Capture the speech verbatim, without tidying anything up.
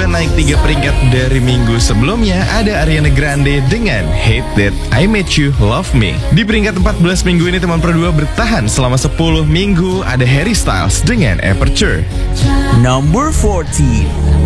dua naik tiga peringkat dari minggu sebelumnya. Ada Ariana Grande dengan Hate That I Made You Love Me. Di peringkat empat belas minggu ini teman Pro dua bertahan selama sepuluh minggu. Ada Harry Styles dengan Aperture. Number fourteen.